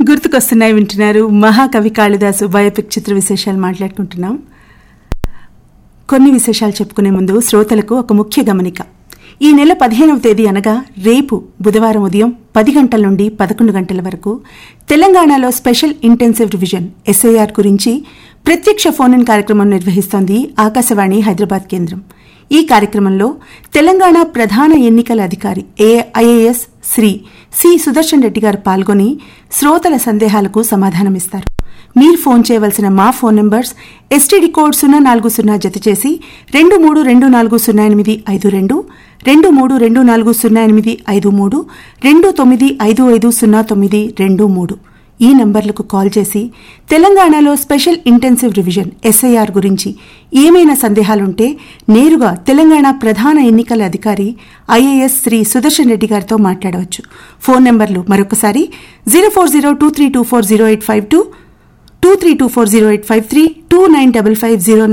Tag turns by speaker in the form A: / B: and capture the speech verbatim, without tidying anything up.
A: గుర్తుకొస్తున్నాయి వింటున్నారు. మహాకవి కాళిదాసు బయోపిక్ చిత్ర విశేషాలు మాట్లాడుకుంటున్నాం. కొన్ని విశేషాలు చెప్పుకునే ముందు శ్రోతలకు ఒక ముఖ్య గమనిక. ఈ నెల పదిహేనవ తేదీ అనగా రేపు బుధవారం ఉదయం పది గంటల నుండి పదకొండు గంటల వరకు తెలంగాణలో స్పెషల్ ఇంటెన్సివ్ రివిజన్ ఎస్ఐఆర్ గురించి ప్రత్యక్ష ఫోన్ ఇన్ కార్యక్రమం నిర్వహిస్తోంది ఆకాశవాణి హైదరాబాద్ కేంద్రం. ఈ కార్యక్రమంలో తెలంగాణ ప్రధాన ఎన్నికల అధికారి ఐఏఎస్ శ్రీ సి సుదర్శన్ రెడ్డి గారు పాల్గొని శ్రోతల సందేహాలకు సమాధానమిస్తారు. మీరు ఫోన్ చేయవలసిన మా ఫోన్ నంబర్స్ ఎస్టీడీ కోడ్ సున్నా నాలుగు సున్నా జత చేసి రెండు మూడు రెండు నాలుగు సున్నా ఎనిమిది ఐదు రెండు రెండు మూడు రెండు నాలుగు సున్నా ఎనిమిది ఐదు మూడు రెండు తొమ్మిది ఐదు ఐదు సున్నా తొమ్మిది రెండు మూడు ఈ నంబర్లకు కాల్ చేసి తెలంగాణలో స్పెషల్ ఇంటెన్సివ్ రివిజన్ ఎస్ఐఆర్ గురించి ఏమైనా సందేహాలుంటే నేరుగా తెలంగాణ ప్రధాన ఎన్నికల అధికారి ఐఏఎస్ శ్రీ సుదర్శన్ రెడ్డి గారితో మాట్లాడవచ్చు. ఫోన్ నంబర్లు మరొకసారి zero four zero two three two four zero eight five two two three two four zero eight five three two nine double five zero